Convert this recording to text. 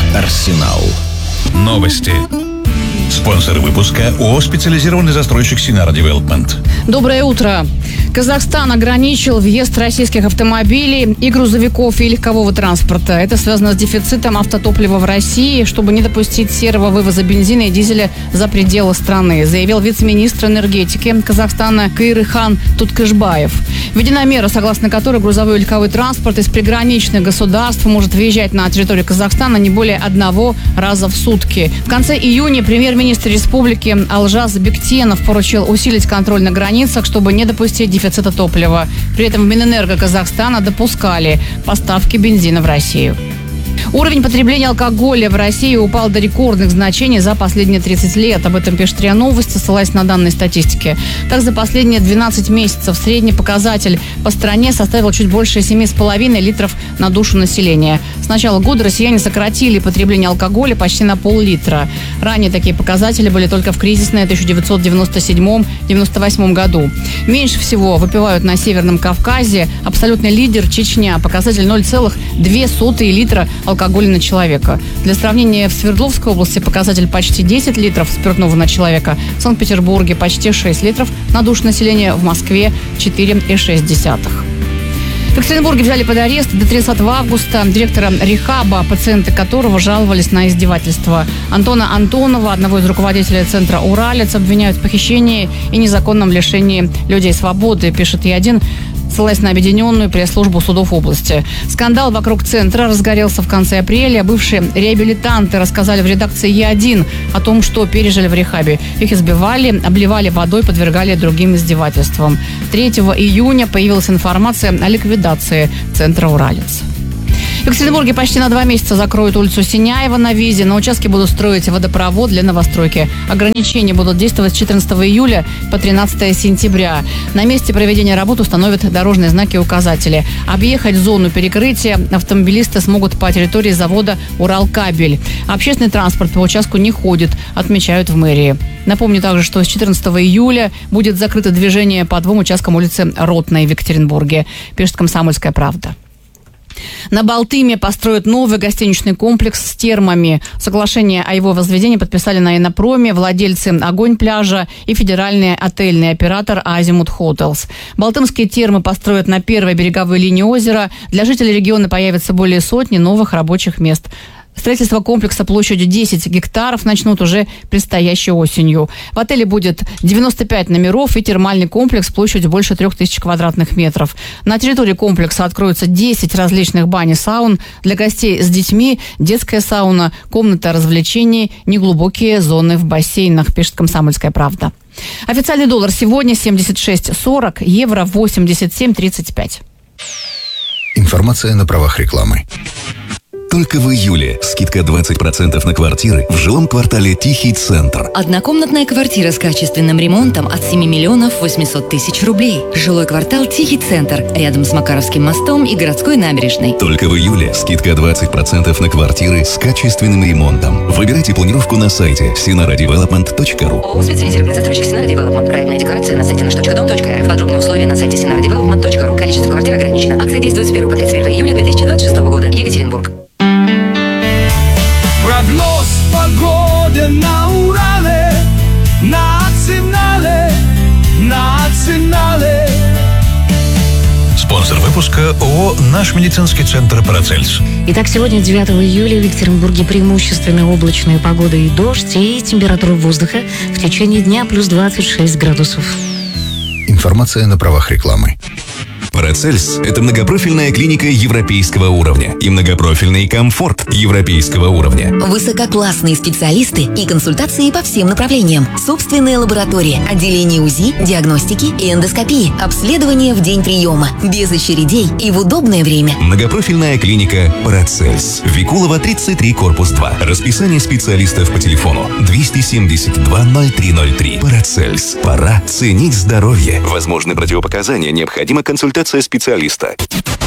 Арсенал. Новости. Спонсор выпуска ООО «Специализированный застройщик Синара Девелопмент». Доброе утро. Казахстан ограничил въезд российских автомобилей и грузовиков и легкового транспорта. Это связано с дефицитом автотоплива в России, чтобы не допустить серого вывоза бензина и дизеля за пределы страны, заявил вице-министр энергетики Казахстана Кайрыхан Туткышбаев. Введена мера, согласно которой грузовой и легковой транспорт из приграничных государств может въезжать на территорию Казахстана не более одного раза в сутки. В конце июня премьер-министр республики Алжаз Бектенов поручил усилить контроль на границах, чтобы не допустить дефицита топлива. При этом в Минэнерго Казахстана допускали поставки бензина в Россию. Уровень потребления алкоголя в России упал до рекордных значений за последние 30 лет. Об этом пишет РИА Новости, ссылаясь на данные статистики. Так, за последние 12 месяцев средний показатель по стране составил чуть больше 7,5 литров на душу населения. С начала года россияне сократили потребление алкоголя почти на пол-литра. Ранее такие показатели были только в кризисные 1997-98 году. Меньше всего выпивают на Северном Кавказе. Абсолютный лидер Чечня. Показатель 0,02 литра алкоголя на человека. Для сравнения, в Свердловской области показатель почти 10 литров спиртного на человека, в Санкт-Петербурге почти 6 литров на душу населения, в Москве 4,6. В Екатеринбурге взяли под арест до 30 августа директора рехаба, пациенты которого жаловались на издевательства. Антона Антонова, одного из руководителей центра «Уралец», обвиняют в похищении и незаконном лишении людей свободы, пишет Е1, ссылаясь на объединенную пресс-службу судов области. Скандал вокруг центра разгорелся в конце апреля. Бывшие реабилитанты рассказали в редакции Е1 о том, что пережили в рехабе. Их избивали, обливали водой, подвергали другим издевательствам. 3 июня появилась информация о ликвидации центра «Уралец». В Екатеринбурге почти на 2 месяца закроют улицу Синяева на Визе. На участке будут строить водопровод для новостройки. Ограничения будут действовать с 14 июля по 13 сентября. На месте проведения работ установят дорожные знаки и указатели. Объехать зону перекрытия автомобилисты смогут по территории завода «Уралкабель». Общественный транспорт по участку не ходит, отмечают в мэрии. Напомню также, что с 14 июля будет закрыто движение по 2 участкам улицы Ротной в Екатеринбурге, пишет «Комсомольская правда». На Балтыме построят новый гостиничный комплекс с термами. Соглашение о его возведении подписали на Иннопроме владельцы «Огонь пляжа» и федеральный отельный оператор «Азимут Хотелс». Балтымские термы построят на первой береговой линии озера. Для жителей региона появится более сотни новых рабочих мест. Строительство комплекса площадью 10 гектаров начнут уже предстоящей осенью. В отеле будет 95 номеров и термальный комплекс площадью больше 3000 квадратных метров. На территории комплекса откроются 10 различных бань и саун. Для гостей с детьми детская сауна, комната развлечений, неглубокие зоны в бассейнах, пишет «Комсомольская правда». Официальный доллар сегодня 76,40, евро 87,35. Информация на правах рекламы. Только в июле скидка 20% на квартиры в жилом квартале «Тихий центр». Однокомнатная квартира с качественным ремонтом от 7 миллионов 800 тысяч рублей. Жилой квартал «Тихий центр» рядом с Макаровским мостом и городской набережной. Только в июле скидка 20% на квартиры с качественным ремонтом. Выбирайте планировку на сайте sinaradevelopment.ru. ООО «Специализированный застройщик Синара Девелопмент». Проектная декларация на сайте nаш.дом.рф. Подробные условия на сайте sinaradevelopment.ru. Количество квартир ограничено. Акция действует с 1 по 31 июля 2026 года. Екатеринбург. Прогноз погоды на Урале, национале. Спонсор выпуска ООО «Наш медицинский центр Парацельс». Итак, сегодня, 9 июля, в Екатеринбурге преимущественно облачная погода и дождь, и температура воздуха в течение дня плюс 26 градусов. Информация на правах рекламы. Парацельс – это многопрофильная клиника европейского уровня и многопрофильный комфорт европейского уровня. Высококлассные специалисты и консультации по всем направлениям. Собственная лаборатория, отделение УЗИ, диагностики и эндоскопии. Обследование в день приема. Без очередей и в удобное время. Многопрофильная клиника Парацельс. Викулова, 33, корпус 2. Расписание специалистов по телефону 272 0303. Парацельс. Пора ценить здоровье. Возможны противопоказания, необходима консультация специалиста.